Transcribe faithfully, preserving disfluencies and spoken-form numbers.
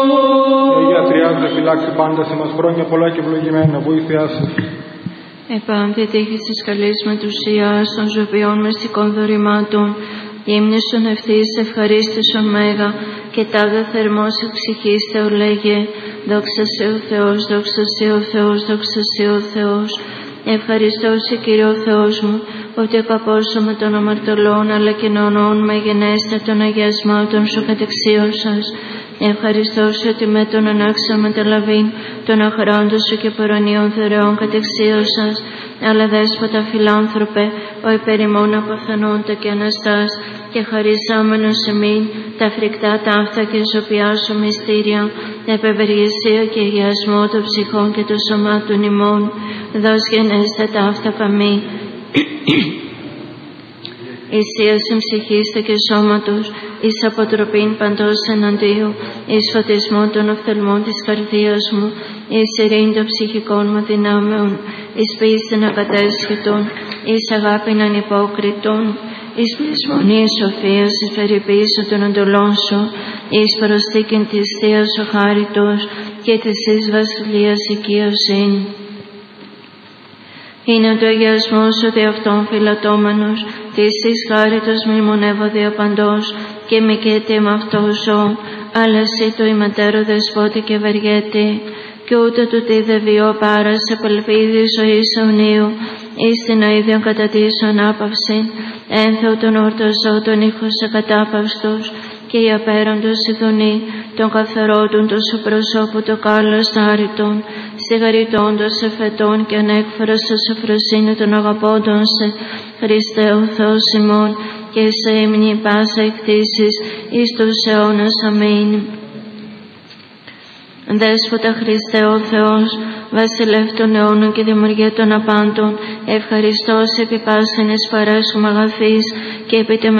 Αγία Τριάδε, φυλάξει πάντα σε μας χρόνια πολλά και ευλογημένα. Βοήθειά σας. Επάνδε τύχη της καλής μετουσίας των ζωοποιών μυστικών δωρημάτων, ύμνησον ευθύς ευχαρίστησον μέγα και τάδε θερμός εξυχής Θεολέγε, δόξα σε ο Θεός, δόξα σε ο Θεός, δόξα σε ο Θεός. Ευχαριστώ σε Κύριε ο Θεός μου, ότι εκαπώσω με των αμαρτωλών αλλά κοινωνών με γενέστε των αγιασμάτων σου κατεξίωσας. Ευχαριστώ σε ότι με τον ανάξα μεταλαβήν των αχρόντων σου και πορωνίων θερεών κατεξίωσας, αλλά δέσποτα φιλάνθρωπε, ο υπερημών αποθανόντα και αναστάς, και χαρισάμενος εμήν τα φρικτά ταύτα και ζωπιά σου μυστήρια, επευεργεσία και αγιασμό των ψυχών και των σωμάτων ημών, δώσ' γενέστε ταύτα καμή. Ισίαση ψυχήστε και σώματος, εις αποτροπήν παντός εναντίου, εις φωτισμό των οφθαλμών της καρδίας μου, εις ειρήνη των ψυχικών μου δυνάμεων, εις πίστην ακατέσχετων, εις αγάπην ανυπόκριτων, εις πλεισμονή σοφίας, εις περιποίηση των εντολών σου, εις προστίκην της Θείας ο χάριτος και της εις βασιλείας οικείωσιν. Είναι το αγιασμό σου δι' αυτόν φυλατώμενος, της εις χάριτος μνημονεύω διαπαντός, και μη και τι με αυτό ζω, αλλά εσύ το ημετέρω δεσπότη και ευεργέτη, και ούτε του τι δε βιώ πάρα σε παλπίδι ζωής αιωνίου, εις την αΐδιον κατά της ανάπαυσιν, ένθεο τον ορτοζώ τον ήχος ακατάπαυστος, και οι απέραντος ειδονή, των καθαρότων των σου προσώπου το κάλλος άρρητον, σιγαριτώντος εφετών και ανέκφορος σε σοφροσύνη των αγαπώντων σε, Χριστέ ο Θεός ημών, και σε ύμνη πάσα εκθήσεις εις τους αιώνας. Αμήν. Δέσποτα Χριστέ ο Θεός, βασιλεύ των αιώνων και δημιουργέ των απάντων, ευχαριστώ σε επί πάσιν εις παρέσχομαι αγαθής και επί